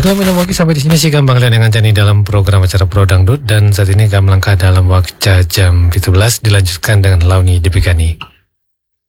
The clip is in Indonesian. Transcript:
Baiklah minum waki sampai di sini sih Gampang Lian yang ngancani dalam program acara Pro Dangdut dan saat ini kami melangkah dalam waktu jam 17 dilanjutkan dengan Launi Debikani.